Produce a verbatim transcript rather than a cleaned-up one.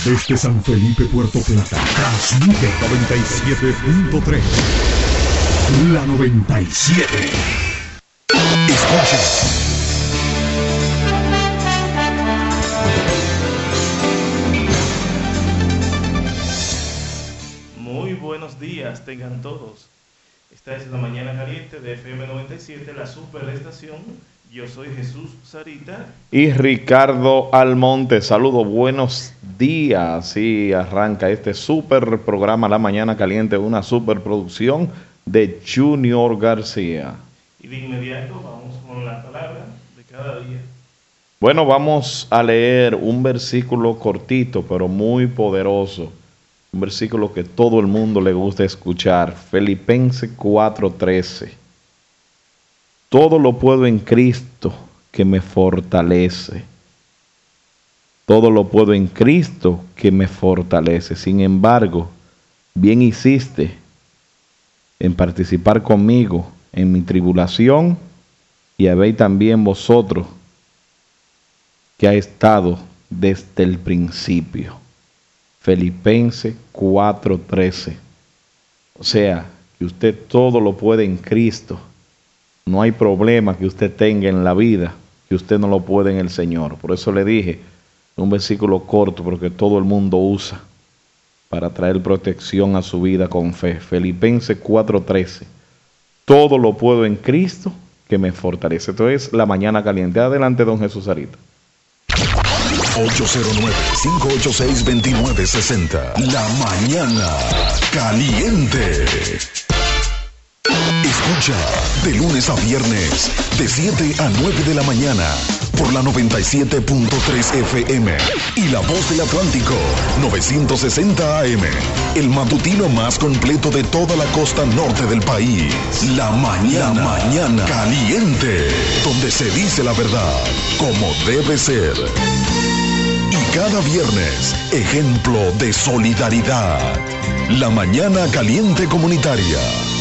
Desde San Felipe, Puerto Plata, transmite noventa y siete punto tres. La noventa y siete. Escucha. Muy buenos días, tengan todos. Esta es la mañana caliente de F M noventa y siete, la superestación. Yo soy Jesús Sarita. Y Ricardo Almonte. Saludos, buenos días. Y arranca este super programa La Mañana Caliente, una superproducción de Junior García. Y de inmediato vamos con la palabra de cada día. Bueno, vamos a leer un versículo cortito, pero muy poderoso. Un versículo que todo el mundo le gusta escuchar. Filipenses cuatro trece. Todo lo puedo en Cristo que me fortalece. Todo lo puedo en Cristo que me fortalece. Sin embargo, bien hiciste en participar conmigo en mi tribulación, y habéis también vosotros que ha estado desde el principio. Filipenses cuatro trece. O sea, que usted todo lo puede en Cristo. No hay problema que usted tenga en la vida que usted no lo puede en el Señor. Por eso le dije, un versículo corto, porque todo el mundo usa para traer protección a su vida con fe. Filipenses cuatro trece. Todo lo puedo en Cristo que me fortalece. Esto es La Mañana Caliente. Adelante, don Jesús Sarita. ocho cero nueve, cinco ocho seis, dos nueve seis cero. La Mañana Caliente. Escucha de lunes a viernes de siete a nueve de la mañana por la noventa y siete punto tres F M y La Voz del Atlántico novecientos sesenta A M, el matutino más completo de toda la costa norte del país. La Mañana, la mañana Caliente, donde se dice la verdad como debe ser. Y cada viernes, ejemplo de solidaridad. La Mañana Caliente Comunitaria.